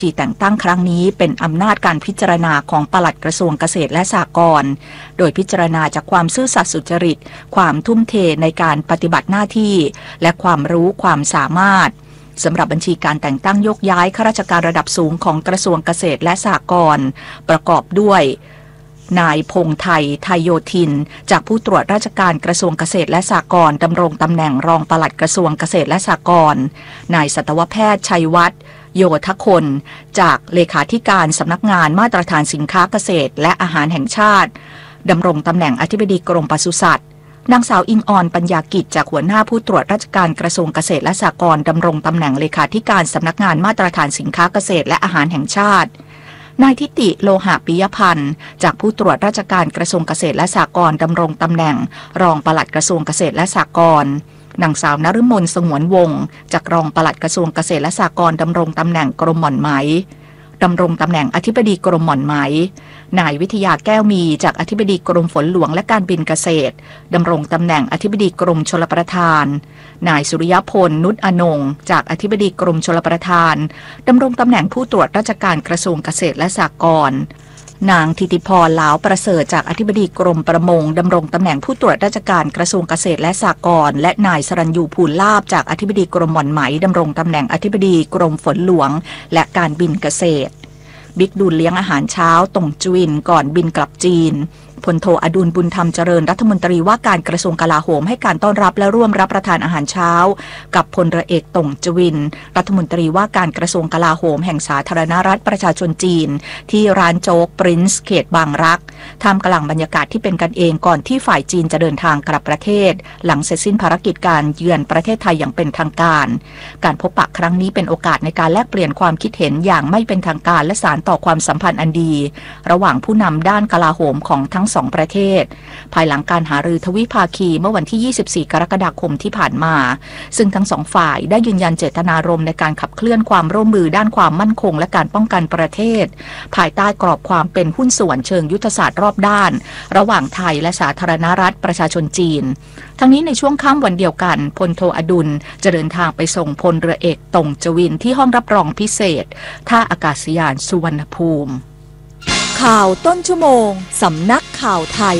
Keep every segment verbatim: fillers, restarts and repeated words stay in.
ที่แต่งตั้งครั้งนี้เป็นอำนาจการพิจารณาของปลัดกระทรวงเกษตรและสหกรณ์โดยพิจารณาจากความซื่อสัตย์สุจริตความทุ่มเทในการปฏิบัติหน้าที่และความรู้ความสามารถสำหรับบัญชีการแต่งตั้งยกย้ายข้าราชการระดับสูงของกระทรวงเกษตรและสหกรณ์ประกอบด้วยนายพงษ์ไทยไทยโยธินจากผู้ตรวจราชการกระทรวงเกษตรและสหกรณ์ดำรงตำแหน่งรองปลัดกระทรวงเกษตรและสหกรณ์นายสัตวแพทย์ชัยวัฒน์โยธคนจากเลขาธิการสำนักงานมาตรฐานสินค้าเกษตรและอาหารแห่งชาติดำรงตำแหน่งอธิบดีกรมปศุสัตว์นางสาวอิงออนปัญญากิจจากหัวหน้าผู้ตรวจราชการกระทรวงเกษตรและสหกรณ์ดำรงตำแหน่งเลขาธิการสำนักงานมาตรฐานสินค้าเกษตรและอาหารแห่งชาตินายทิติโลหะปิยพันธ์จากผู้ตรวจราชการกระทรวงเกษตรและสหกรณ์ดำรงตำแหน่งรองปลัดกระทรวงเกษตรและสหกรณ์นางสาวนฤมลสงวนวงศ์จากรองปลัดกระทรวงเกษตรและสหกรณ์ดำรงตำแหน่งกรมหม่อนไหมดำรงตำแหน่งอธิบดีกรมหม่อนไหมนายวิทยาแก้วมีจากอธิบดีกรมฝนหลวงและการบินเกษตรดำรงตำแหน่งอธิบดีกรมชลประทานนายสุริยพลนุชอนงจากอธิบดีกรมชลประทานดำรงตำแหน่งผู้ตรวจราชการกระทรวงเกษตรและสหกรณ์นางธิติพรลาวประเสริฐจากอธิบดีกรมประมงดำรงตำแหน่งผู้ตรวจราชการกระทรวงเกษตรและสหกรณ์และนายสรัญยูภูลลาภจากอธิบดีกรมหม่อนไหมดำรงตำแหน่งอธิบดีกรมฝนหลวงและการบินเกษตรบิ๊กดูลเลี้ยงอาหารเช้าต่งจุนก่อนบินกลับจีนพลโทอดุลบุญธรรมเจริญรัฐมนตรีว่าการกระทรวงกลาโหมให้การต้อนรับและร่วมรับประทานอาหารเช้ากับพลเรือเอกต่งจุนรัฐมนตรีว่าการกระทรวงกลาโหมแห่งสาธารณรัฐประชาชนจีนที่ร้านโจ๊กปรินซ์เขตบางรักท่ามกลางบรรยากาศที่เป็นกันเองก่อนที่ฝ่ายจีนจะเดินทางกลับประเทศหลังเสร็จสิ้นภารกิจการเยือนประเทศไทยอย่างเป็นทางการการพบปะครั้งนี้เป็นโอกาสในการแลกเปลี่ยนความคิดเห็นอย่างไม่เป็นทางการและสานต่อความสัมพันธ์อันดีระหว่างผู้นำด้านกลาโหมของทั้งสองประเทศภายหลังการหารือทวิภาคีเมื่อวันที่ยี่สิบสี่กรกฎาคมที่ผ่านมาซึ่งทั้งสองฝ่ายได้ยืนยันเจตนารมณ์ในการขับเคลื่อนความร่วมมือด้านความมั่นคงและการป้องกันประเทศภายใต้กรอบความเป็นหุ้นส่วนเชิงยุทธศาสตร์รอบด้านระหว่างไทยและสาธารณรัฐประชาชนจีนทั้งนี้ในช่วงค่ำวันเดียวกันพลโทอดุลจะเดินทางไปส่งพลเรือเอกต่งจวินที่ห้องรับรองพิเศษท่าอากาศยานสุวรรณภูมิข่าวต้นชั่วโมงสำนักข่าวไทย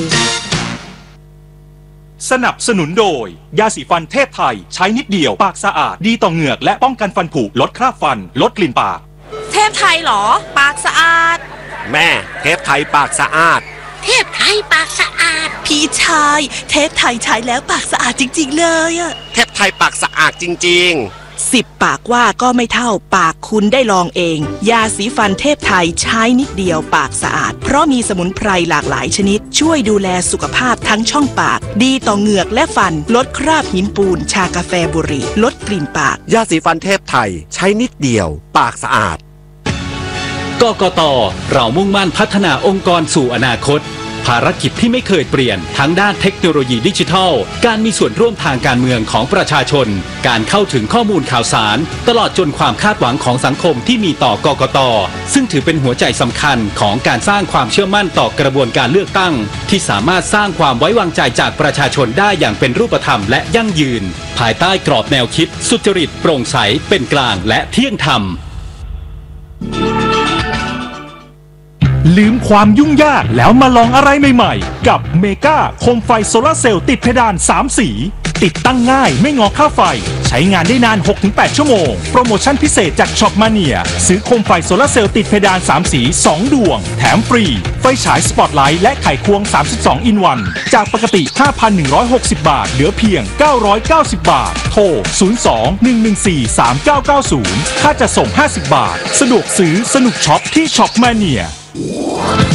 สนับสนุนโดยยาสีฟันเทพไทยใช้นิดเดียวปากสะอาดดีต่อเหงือกและป้องกันฟันผุลดคราบฟันลดกลิ่นปากเทพไทยเหรอปากสะอาดแม่เทพไทยปากสะอาดเทพไทยปากสะอาดพี่ชายเทพไทยใช้แล้วปากสะอาดจริงๆเลยอะเทพไทยปากสะอาดจริงๆสิบปากว่าก็ไม่เท่าปากคุณได้ลองเองยาสีฟันเทพไทยใช้นิดเดียวปากสะอาดเพราะมีสมุนไพรหลากหลายชนิดช่วยดูแลสุขภาพทั้งช่องปากดีต่อเหงือกและฟันลดคราบหินปูนชากาแฟบุหรี่ลดกลิ่นปากยาสีฟันเทพไทยใช้นิดเดียวปากสะอาดกกต.เรามุ่งมั่นพัฒนาองค์กรสู่อนาคตภารกิจที่ไม่เคยเปลี่ยนทั้งด้านเทคโนโลยีดิจิทัลการมีส่วนร่วมทางการเมืองของประชาชนการเข้าถึงข้อมูลข่าวสารตลอดจนความคาดหวังของสังคมที่มีต่อกกต.ซึ่งถือเป็นหัวใจสำคัญของการสร้างความเชื่อมั่นต่อกระบวนการเลือกตั้งที่สามารถสร้างความไว้วางใจจากประชาชนได้อย่างเป็นรูปธรรมและยั่งยืนภายใต้กรอบแนวคิดสุจริตโปร่งใสเป็นกลางและเที่ยงธรรมลืมความยุ่งยากแล้วมาลองอะไรใหม่ๆกับเมกาโคมไฟโซลาร์เซลล์ติดเพดานสามสีติดตั้งง่ายไม่งอค่าไฟใช้งานได้นาน หกถึงแปด ชั่วโมงโปรโมชั่นพิเศษจากช็อปมาเนียซื้อโคมไฟโซลาร์เซลล์ติดเพดานสามสีสองดวงแถมฟรีไฟฉายสปอตไลท์และไขควงสามสิบสองอินวันจากปกติ ห้าพันหนึ่งร้อยหกสิบ บาทเหลือเพียงเก้าร้อยเก้าสิบบาทโทรศูนย์ สอง หนึ่ง หนึ่ง สี่ สาม เก้า เก้า ศูนย์ค่าจัดส่งห้าสิบบาทสะดวกซื้อสนุกช็อปที่ช็อปมาเนีย